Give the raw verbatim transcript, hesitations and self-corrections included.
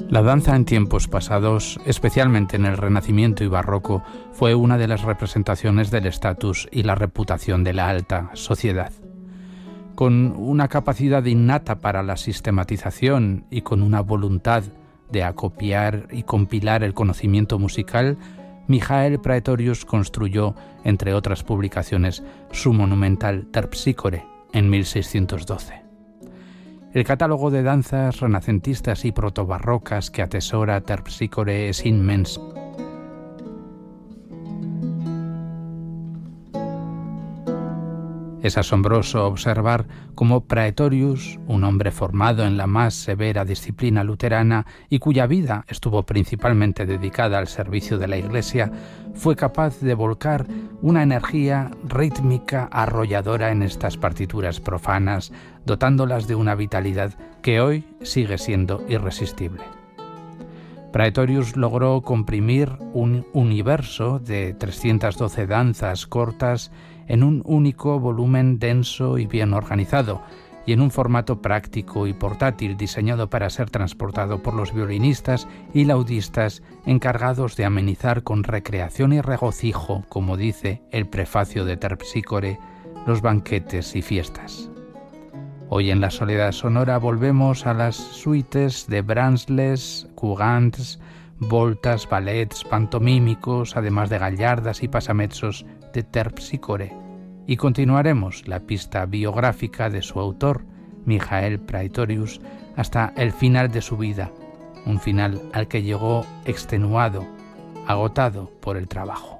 La danza en tiempos pasados, especialmente en el Renacimiento y Barroco, fue una de las representaciones del estatus y la reputación de la alta sociedad. Con una capacidad innata para la sistematización y con una voluntad de acopiar y compilar el conocimiento musical, Michael Praetorius construyó, entre otras publicaciones, su monumental Terpsícore en mil seiscientos doce. El catálogo de danzas renacentistas y protobarrocas que atesora Terpsícore es inmenso. Es asombroso observar cómo Praetorius, un hombre formado en la más severa disciplina luterana y cuya vida estuvo principalmente dedicada al servicio de la Iglesia, fue capaz de volcar una energía rítmica arrolladora en estas partituras profanas, dotándolas de una vitalidad que hoy sigue siendo irresistible. Praetorius logró comprimir un universo de trescientas doce danzas cortas en un único volumen denso y bien organizado, y en un formato práctico y portátil diseñado para ser transportado por los violinistas y laudistas encargados de amenizar con recreación y regocijo, como dice el prefacio de Terpsícore, los banquetes y fiestas. Hoy en la Soledad Sonora volvemos a las suites de Brahms, Courantes, voltas, ballets, pantomímicos, además de gallardas y pasamezzos de Terpsícore, y continuaremos la pista biográfica de su autor, Michael Praetorius, hasta el final de su vida, un final al que llegó extenuado, agotado por el trabajo.